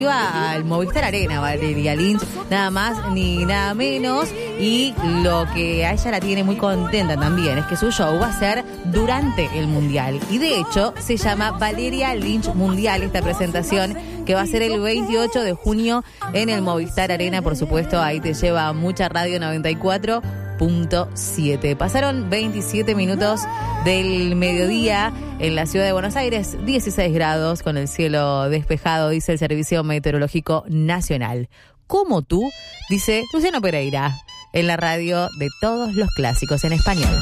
Iba al Movistar Arena, Valeria Lynch, nada más ni nada menos, y lo que a ella la tiene muy contenta también es que su show va a ser durante el Mundial, y de hecho se llama Valeria Lynch Mundial, esta presentación que va a ser el 28 de junio en el Movistar Arena. Por supuesto, ahí te lleva mucha Radio 94.7. Pasaron 27 minutos del mediodía en la ciudad de Buenos Aires, 16 grados con el cielo despejado, dice el Servicio Meteorológico Nacional. Como tú, dice Luciano Pereira, en la radio de todos los clásicos en español.